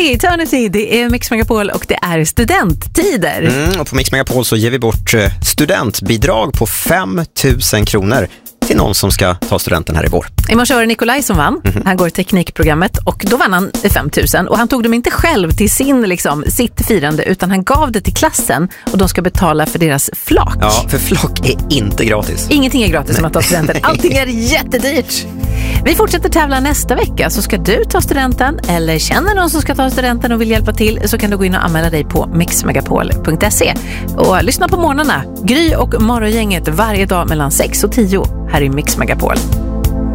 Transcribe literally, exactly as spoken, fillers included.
Billy Eternity, det är Mix Megapol och det är studenttider. Mm, och på Mix Megapol så ger vi bort studentbidrag på fem tusen kronor till någon som ska ta studenten här i vår. I morse var det Nikolaj som vann. Mm-hmm. Han går i teknikprogrammet och då vann han fem tusen. Och han tog dem inte själv till sin, liksom, sitt firande utan han gav det till klassen och de ska betala för deras flak. Ja, för flak är inte gratis. Ingenting är gratis som att ta studenten. Allting är jättedyrt. Vi fortsätter tävla nästa vecka, så ska du ta studenten eller känner någon som ska ta studenten och vill hjälpa till, så kan du gå in och anmäla dig på mix megapol punkt se och lyssna på morgnarna. Gry och morgongänget varje dag mellan sex och tio här i Mix Megapol.